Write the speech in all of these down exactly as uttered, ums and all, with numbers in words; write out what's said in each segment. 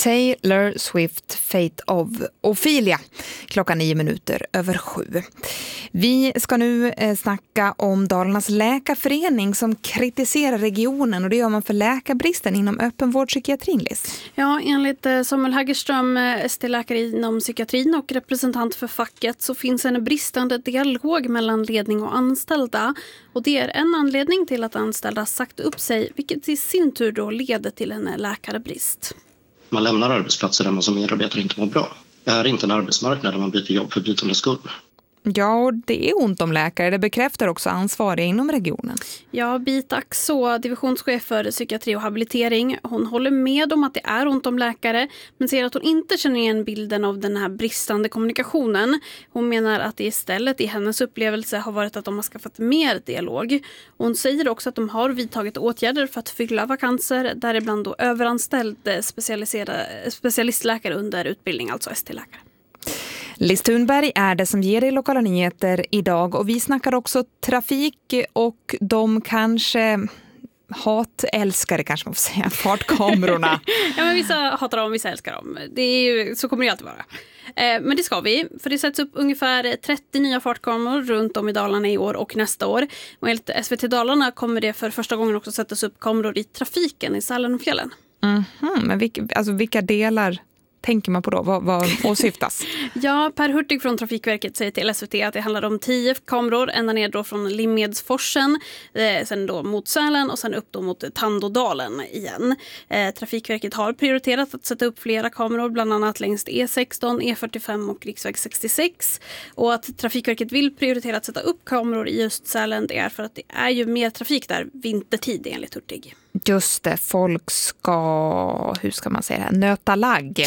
Taylor Swift, Fate of Ophelia. Klockan nio minuter över sju. Vi ska nu eh, snacka om Dalarnas läkarförening som kritiserar regionen, och det gör man för läkarbristen inom öppenvårdspsykiatrin, Liz. Ja, enligt eh, Samuel Hagerström, eh, S T-läkare inom psykiatrin och representant för facket, så finns en bristande dialog mellan ledning och anställda. Och det är en anledning till att anställda sagt upp sig, vilket i sin tur då leder till en läkarbrist. Man lämnar arbetsplatser där man som medarbetare inte mår bra. Det här är inte en arbetsmarknad där man byter jobb för bytandets skull. Ja, och det är ont om läkare. Det bekräftar också ansvariga inom regionen. Ja, Bita Axå, divisionschef för psykiatri och habilitering. Hon håller med om att det är ont om läkare, men säger att hon inte känner igen bilden av den här bristande kommunikationen. Hon menar att det istället i hennes upplevelse har varit att de har skaffat mer dialog. Hon säger också att de har vidtagit åtgärder för att fylla vakanser, däribland då överanställd specialiserade specialistläkare under utbildning, alltså S T-läkare. Liz Thunberg är det som ger dig lokala nyheter idag, och vi snackar också trafik och de kanske hatälskare, kanske man får säga, fartkamerorna. Ja, men vissa hatar dem, vissa älskar dem. Det är ju, så kommer det alltid vara. Eh, men det ska vi, för det sätts upp ungefär trettio nya fartkameror runt om i Dalarna i år och nästa år. Och enligt S V T Dalarna kommer det för första gången också sättas upp kameror i trafiken i Sälenfjällen. Mm-hmm. Men vilka, alltså vilka delar tänker man på då? Vad, vad åsyftas? Ja, Per Hurtig från Trafikverket säger till S V T att det handlar om tio kameror ända ner då från Limmedsforsen, eh, sen då mot Sälen och sen upp då mot Tandådalen igen. Eh, Trafikverket har prioriterat att sätta upp flera kameror, bland annat längs E sexton, E fyrtiofem och riksväg sextiosex. Och att Trafikverket vill prioritera att sätta upp kameror i just Sälen, det är för att det är ju mer trafik där vintertid enligt Hurtig. Just det, folk ska, hur ska man säga det, nöta lagg.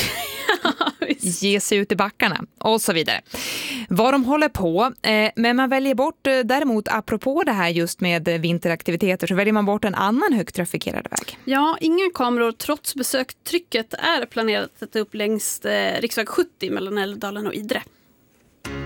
Ge sig ut i backarna och så vidare. Vad de håller på, eh, men man väljer bort eh, däremot, apropå det här just med vinteraktiviteter, så väljer man bort en annan högt trafikerad väg. Ja, inga kameror trots besöktrycket är planerat att sätta upp längs eh, riksväg sjuttio mellan Älvdalen och Idre.